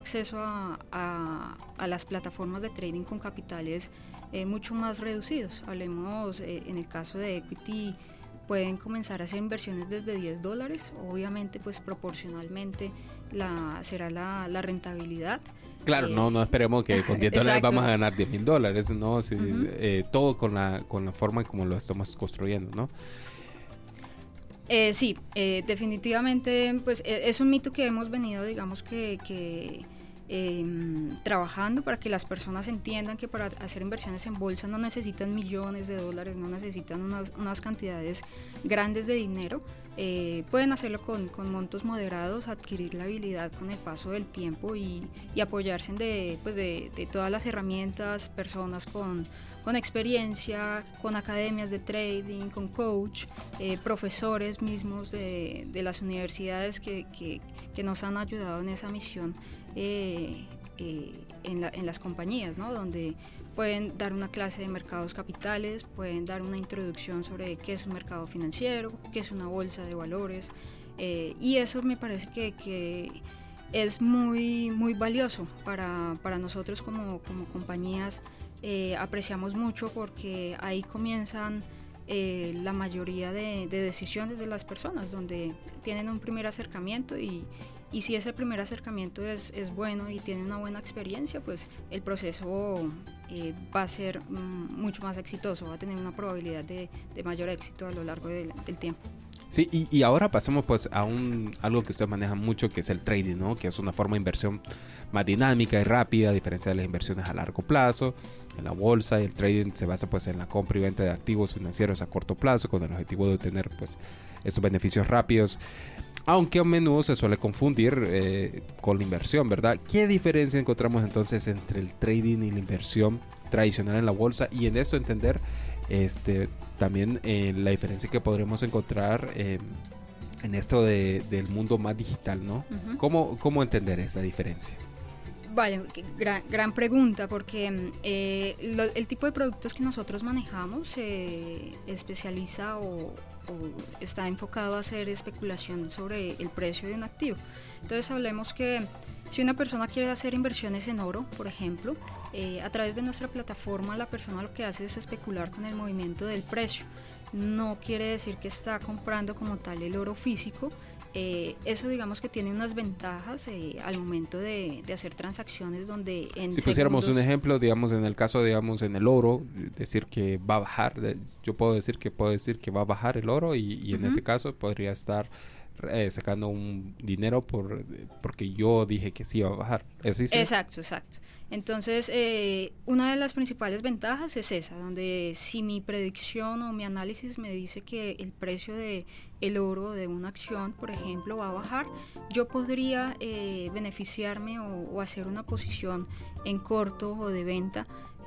acceso a las plataformas de trading con capitales mucho más reducidos. Hablemos en el caso de equity, pueden comenzar a hacer inversiones desde $10, obviamente pues proporcionalmente será la rentabilidad. Claro, no esperemos que con $10 vamos a ganar $10,000, ¿no? Sí, todo con la forma como lo estamos construyendo, ¿no? Sí, definitivamente pues es un mito que hemos venido, digamos que trabajando para que las personas entiendan que para hacer inversiones en bolsa no necesitan millones de dólares, no necesitan unas cantidades grandes de dinero. Pueden hacerlo con montos moderados, adquirir la habilidad con el paso del tiempo y apoyarse de todas las herramientas, personas con experiencia, con academias de trading, con coach, profesores mismos de las universidades que nos han ayudado en esa misión en las compañías, ¿no? Donde pueden dar una clase de mercados capitales, pueden dar una introducción sobre qué es un mercado financiero, qué es una bolsa de valores, y eso me parece que es muy, muy valioso para nosotros como compañías. Apreciamos mucho porque ahí comienzan la mayoría de decisiones de las personas, donde tienen un primer acercamiento y si ese primer acercamiento es bueno y tienen una buena experiencia, pues el proceso va a ser mucho más exitoso, va a tener una probabilidad de mayor éxito a lo largo del tiempo. Sí, y ahora pasemos pues a algo que ustedes manejan mucho, que es el trading, ¿no? Que es una forma de inversión más dinámica y rápida, a diferencia de las inversiones a largo plazo. En la bolsa, el trading se basa pues en la compra y venta de activos financieros a corto plazo, con el objetivo de obtener pues estos beneficios rápidos, aunque a menudo se suele confundir con la inversión, ¿verdad? ¿Qué diferencia encontramos entonces entre el trading y la inversión tradicional en la bolsa? Y en esto entender también la diferencia que podremos encontrar en esto del mundo más digital, ¿no? Uh-huh. ¿Cómo entender esa diferencia? Vale, gran pregunta, porque el tipo de productos que nosotros manejamos se especializa o está enfocado a hacer especulación sobre el precio de un activo. Entonces hablemos que si una persona quiere hacer inversiones en oro, por ejemplo, a través de nuestra plataforma la persona lo que hace es especular con el movimiento del precio. No quiere decir que está comprando como tal el oro físico. Eso digamos que tiene unas ventajas al momento de hacer transacciones donde en si pusiéramos un ejemplo, digamos en el caso, digamos en el oro, decir que va a bajar, yo puedo decir que va a bajar el oro y en este caso podría estar sacando un dinero porque yo dije que sí iba a bajar. ¿Eso dice? Exacto. Entonces, una de las principales ventajas es esa, donde si mi predicción o mi análisis me dice que el precio de el oro de una acción, por ejemplo, va a bajar, yo podría beneficiarme o hacer una posición en corto o de venta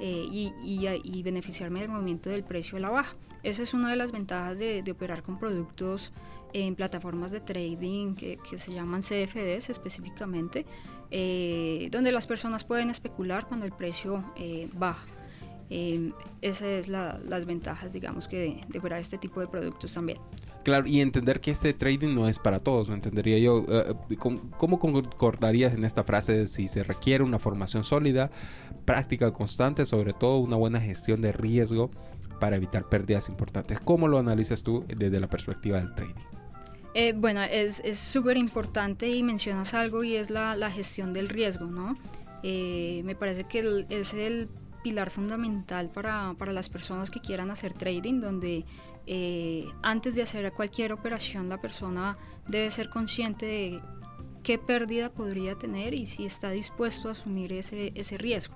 y beneficiarme del movimiento del precio a la baja. Esa es una de las ventajas de operar con productos en plataformas de trading que se llaman CFDs específicamente, donde las personas pueden especular cuando el precio baja. Esas es las ventajas, digamos, que de operar este tipo de productos también. Claro, y entender que este trading no es para todos, ¿no? Entendería yo. ¿Cómo concordarías en esta frase de si se requiere una formación sólida, práctica constante, sobre todo una buena gestión de riesgo para evitar pérdidas importantes? ¿Cómo lo analizas tú desde la perspectiva del trading? Bueno, es súper importante y mencionas algo y es la gestión del riesgo, ¿no? Me parece que es el pilar fundamental para las personas que quieran hacer trading, donde antes de hacer cualquier operación la persona debe ser consciente de qué pérdida podría tener y si está dispuesto a asumir ese riesgo.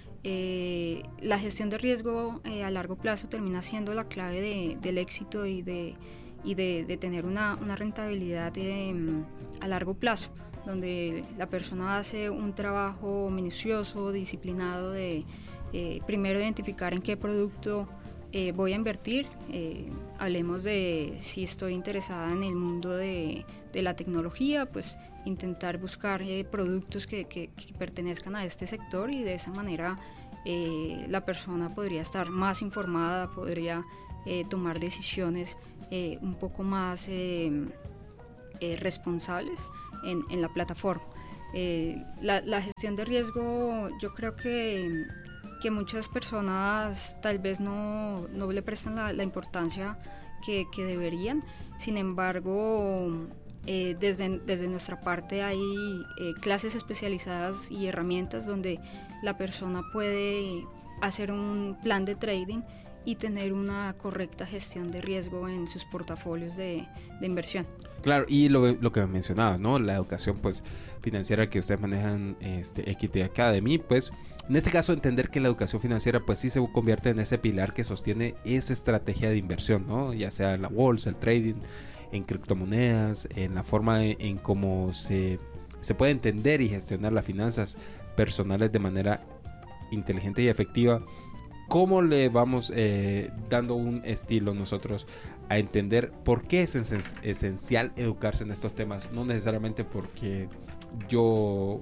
La gestión de riesgo a largo plazo termina siendo la clave del éxito y de tener una rentabilidad a largo plazo, donde la persona hace un trabajo minucioso, disciplinado de primero identificar en qué producto voy a invertir. Hablemos de si estoy interesada en el mundo de la tecnología, pues intentar buscar productos que pertenezcan a este sector y de esa manera la persona podría estar más informada, podría tomar decisiones un poco más responsables en la plataforma. La gestión de riesgo, yo creo que muchas personas tal vez no le prestan la importancia que deberían. Sin embargo, desde nuestra parte hay clases especializadas y herramientas donde la persona puede hacer un plan de trading y tener una correcta gestión de riesgo en sus portafolios de inversión. Claro, y lo que mencionabas, ¿no? La educación pues financiera que ustedes manejan, Equity Academy, pues en este caso entender que la educación financiera pues sí se convierte en ese pilar que sostiene esa estrategia de inversión, ¿no? Ya sea en la bolsa, el trading, en criptomonedas, en la forma en cómo se puede entender y gestionar las finanzas personales de manera inteligente y efectiva. ¿Cómo le vamos dando un estilo nosotros a entender por qué es esencial educarse en estos temas? No necesariamente porque yo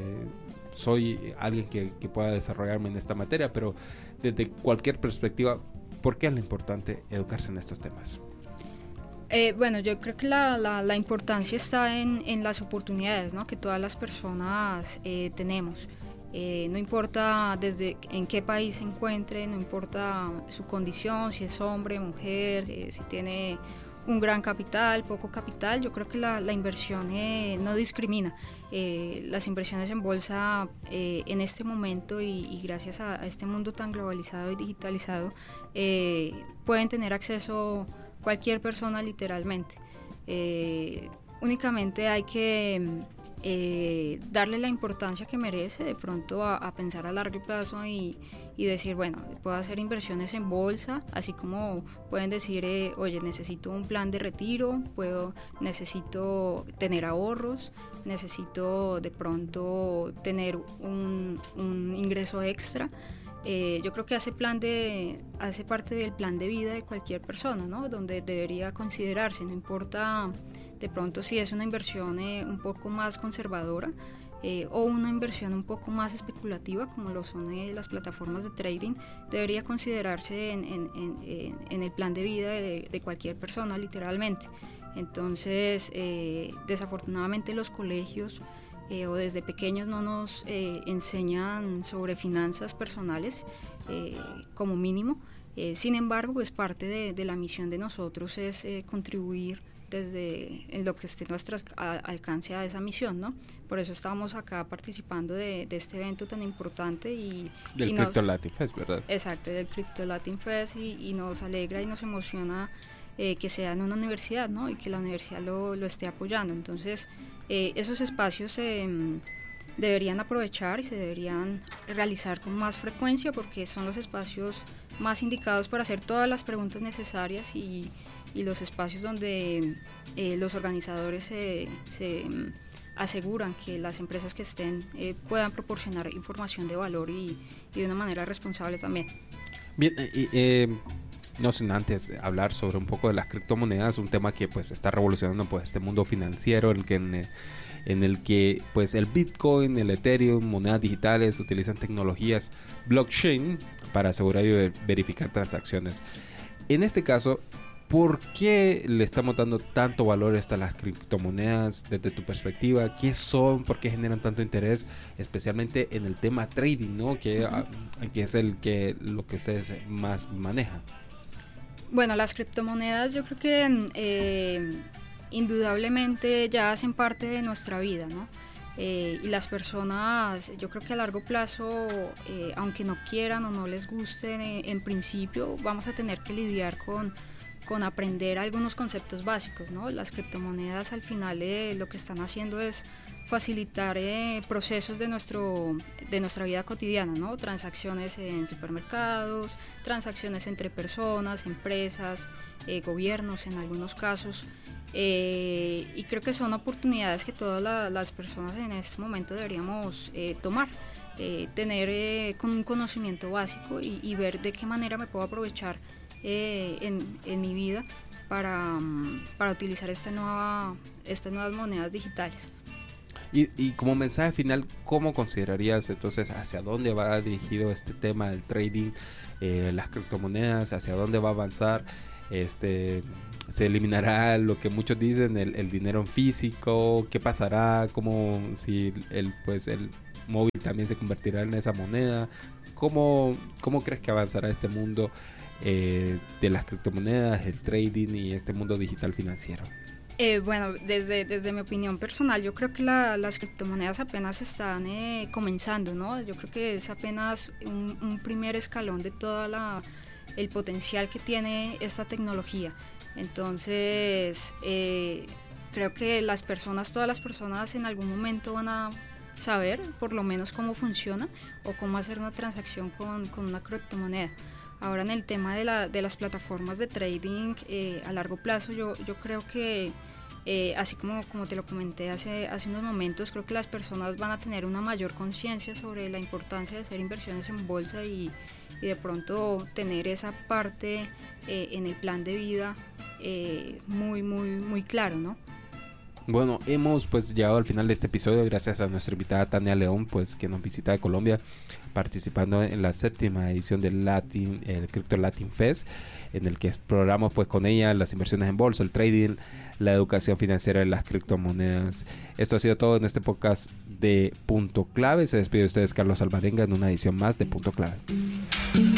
soy alguien que pueda desarrollarme en esta materia, pero desde cualquier perspectiva, ¿por qué es lo importante educarse en estos temas? Bueno, yo creo que la importancia está en las oportunidades, ¿no?, que todas las personas tenemos. No importa desde en qué país se encuentre, no importa su condición, si es hombre, mujer, si tiene un gran capital, poco capital. Yo creo que la inversión no discrimina. Las inversiones en bolsa en este momento y gracias a este mundo tan globalizado y digitalizado pueden tener acceso cualquier persona literalmente. Únicamente hay que darle la importancia que merece, de pronto a pensar a largo plazo y decir, bueno, puedo hacer inversiones en bolsa, así como pueden decir, oye, necesito un plan de retiro, necesito tener ahorros, necesito de pronto tener un ingreso extra. Yo creo que hace parte del plan de vida de cualquier persona, ¿no?, donde debería considerarse, no importa de pronto si es una inversión un poco más conservadora o una inversión un poco más especulativa, como lo son las plataformas de trading, debería considerarse en el plan de vida de cualquier persona, literalmente. Entonces, desafortunadamente los colegios o desde pequeños no nos enseñan sobre finanzas personales como mínimo. Sin embargo, pues parte de la misión de nosotros es contribuir desde en lo que esté nuestro alcance a esa misión, ¿no? Por eso estamos acá participando de este evento tan importante del Crypto Latin Fest, ¿verdad? Exacto, del Crypto Latin Fest, y nos alegra y nos emociona que sea en una universidad, ¿no?, y que la universidad lo esté apoyando. Entonces, esos espacios deberían aprovechar y se deberían realizar con más frecuencia, porque son los espacios más indicados para hacer todas las preguntas necesarias y los espacios donde los organizadores se aseguran que las empresas que estén puedan proporcionar información de valor y de una manera responsable también. Bien, no sin antes hablar sobre un poco de las criptomonedas, un tema que pues está revolucionando pues este mundo financiero en el que pues el Bitcoin, el Ethereum, monedas digitales utilizan tecnologías blockchain para asegurar y verificar transacciones. En este caso, ¿por qué le estamos dando tanto valor a las criptomonedas desde tu perspectiva? ¿Qué son? ¿Por qué generan tanto interés? Especialmente en el tema trading, ¿no?, que es lo que ustedes más manejan. Bueno, las criptomonedas yo creo que indudablemente ya hacen parte de nuestra vida, ¿no? Y las personas, yo creo que a largo plazo, aunque no quieran o no les guste, en principio vamos a tener que lidiar con aprender algunos conceptos básicos, ¿no? Las criptomonedas al final lo que están haciendo es facilitar procesos de nuestra vida cotidiana, ¿no? Transacciones en supermercados, transacciones entre personas, empresas, gobiernos en algunos casos, y creo que son oportunidades que todas las personas en este momento deberíamos tomar, tener con un conocimiento básico y ver de qué manera me puedo aprovechar en mi vida para utilizar estas nuevas monedas digitales. Y como mensaje final, ¿cómo considerarías entonces hacia dónde va dirigido este tema del trading, las criptomonedas, hacia dónde va a avanzar? Se eliminará lo que muchos dicen, el dinero en físico. ¿Qué pasará? ¿Cómo si el móvil también se convertirá en esa moneda? ¿Cómo crees que avanzará este mundo de las criptomonedas, el trading y este mundo digital financiero? Bueno, desde mi opinión personal, yo creo que las criptomonedas apenas están comenzando, ¿no? Yo creo que es apenas un primer escalón de todo el potencial que tiene esta tecnología. Entonces, creo que todas las personas en algún momento van a saber por lo menos cómo funciona o cómo hacer una transacción con una criptomoneda. Ahora, en el tema de las plataformas de trading a largo plazo, yo creo que así como te lo comenté hace unos momentos, creo que las personas van a tener una mayor conciencia sobre la importancia de hacer inversiones en bolsa y de pronto tener esa parte en el plan de vida muy, muy, muy claro, ¿no? Bueno, hemos pues llegado al final de este episodio gracias a nuestra invitada Tania León, pues que nos visita de Colombia, participando en la 7ª edición del Crypto Latin Fest, en el que exploramos pues con ella las inversiones en bolsa, el trading, la educación financiera de las criptomonedas. Esto ha sido todo en este podcast de Punto Clave. Se despide de ustedes Carlos Alvarenga en una edición más de Punto Clave.